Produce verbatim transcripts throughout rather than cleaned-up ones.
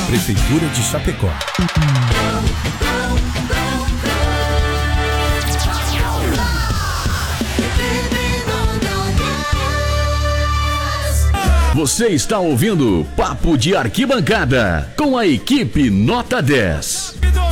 Prefeitura de Chapecó. Você está ouvindo Papo de Arquibancada com a equipe Nota dez.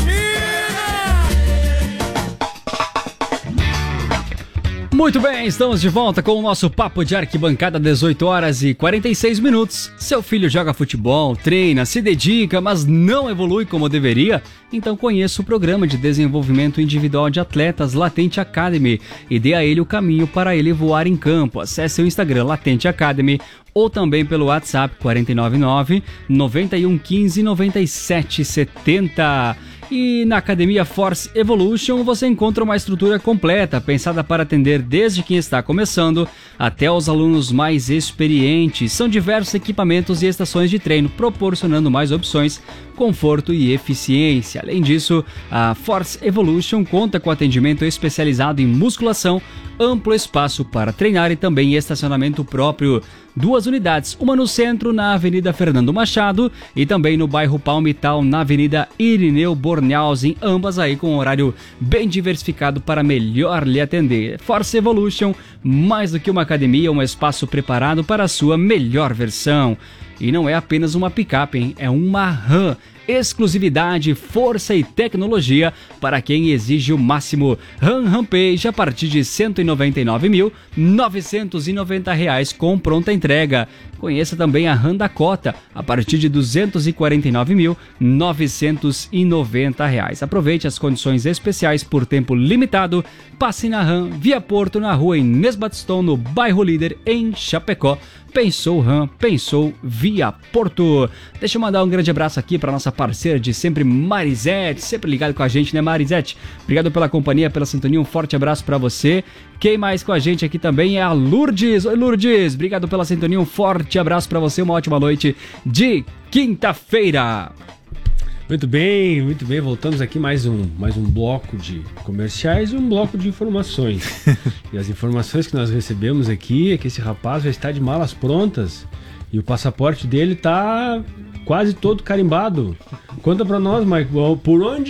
Muito bem, estamos de volta com o nosso Papo de Arquibancada, dezoito horas e quarenta e seis minutos. Seu filho joga futebol, treina, se dedica, mas não evolui como deveria? Então conheça o programa de desenvolvimento individual de atletas Latente Academy e dê a ele o caminho para ele voar em campo. Acesse o Instagram Latente Academy ou também pelo WhatsApp quatro nove nove, nove um um cinco, nove sete sete zero. E na Academia Force Evolution você encontra uma estrutura completa, pensada para atender desde quem está começando até os alunos mais experientes. São diversos equipamentos e estações de treino, proporcionando mais opções, conforto e eficiência. Além disso, a Force Evolution conta com atendimento especializado em musculação, amplo espaço para treinar e também estacionamento próprio. Duas unidades, uma no centro, na Avenida Fernando Machado, e também no bairro Palmital, na Avenida Irineu Bornhausen, ambas aí com um horário bem diversificado para melhor lhe atender. Force Evolution, mais do que uma academia, um espaço preparado para a sua melhor versão. E não é apenas uma picape, hein? É uma RAM. Exclusividade, força e tecnologia para quem exige o máximo. RAM Rampage a partir de cento e noventa e nove mil, novecentos e noventa reais com pronta entrega. Conheça também a RAM Dakota a partir de duzentos e quarenta e nove mil, novecentos e noventa reais. Aproveite as condições especiais por tempo limitado. Passe na RAM Via Porto, na rua Inês Batistão, no bairro Líder, em Chapecó. Pensou RAM, pensou Via Porto. Deixa eu mandar um grande abraço aqui para nossa parceira de sempre, Marisete, sempre ligado com a gente, né, Marisete? Obrigado pela companhia, pela sintonia, um forte abraço para você. Quem mais com a gente aqui também é a Lourdes. Oi, Lourdes, obrigado pela sintonia, um forte abraço para você, uma ótima noite de quinta-feira. Muito bem, muito bem, voltamos aqui mais um, mais um bloco de comerciais e um bloco de informações. E as informações que nós recebemos aqui é que esse rapaz já está de malas prontas e o passaporte dele está quase todo carimbado. Conta pra nós, Mike, por onde